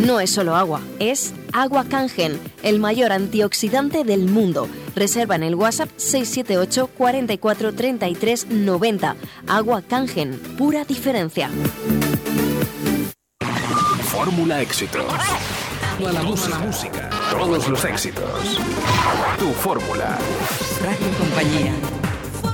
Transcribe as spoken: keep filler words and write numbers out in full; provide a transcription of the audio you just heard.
No es solo agua, es Agua Kangen, el mayor antioxidante del mundo. Reserva en el WhatsApp seis siete ocho, cuarenta y cuatro, treinta y tres, noventa. Agua Kangen, pura diferencia. Fórmula Éxitos. Toda la música, la música, todos los éxitos. Tu fórmula. Radio Compañía.